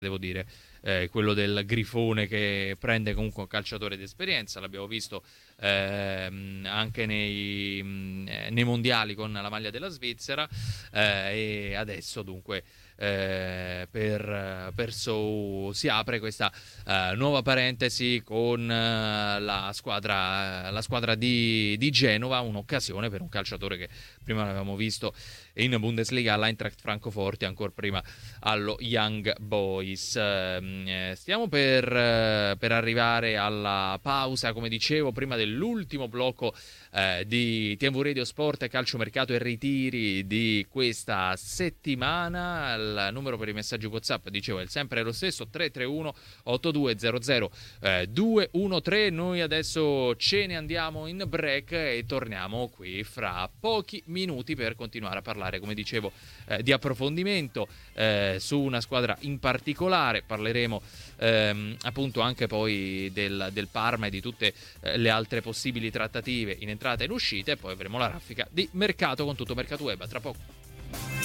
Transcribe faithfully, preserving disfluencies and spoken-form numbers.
devo dire, eh, quello del Grifone che prende comunque un calciatore di esperienza, l'abbiamo visto ehm, anche nei, mh, nei mondiali con la maglia della Svizzera, eh, e adesso dunque eh, per, per Sou si apre questa eh, nuova parentesi con eh, la squadra, la squadra di, di Genova, un'occasione per un calciatore che prima l'avevamo visto in Bundesliga all'Eintracht Francoforte, ancora prima allo Young Boys. Eh, stiamo per, eh, per arrivare alla pausa, come dicevo, prima dell'ultimo blocco eh, di T V Radio Sport, Calciomercato e ritiri di questa settimana. Il numero per i messaggi WhatsApp, dicevo, è sempre lo stesso, tre tre uno otto due zero zero due uno tre. Noi adesso ce ne andiamo in break e torniamo qui fra pochi minuti per continuare a parlare, come dicevo, eh, di approfondimento eh, su una squadra in particolare. Parleremo ehm, appunto anche poi del, del Parma e di tutte eh, le altre possibili trattative in entrata e in uscita, e poi avremo la raffica di mercato con tutto Mercato Web. Tra poco.